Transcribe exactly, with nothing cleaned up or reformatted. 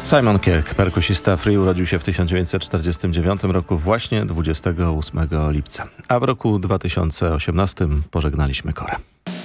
Simon Kirke, perkusista Free, urodził się w tysiąc dziewięćset czterdziestym dziewiątym roku właśnie dwudziestego ósmego lipca, a w roku dwa tysiące osiemnastym pożegnaliśmy Korę.